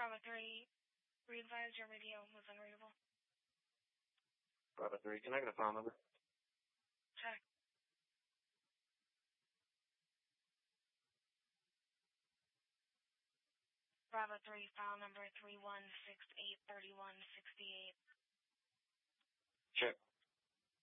Bravo 3, re-advise your radio was unreadable. Bravo 3, can I get a file number? Check. Bravo 3, file number 31683168. Check.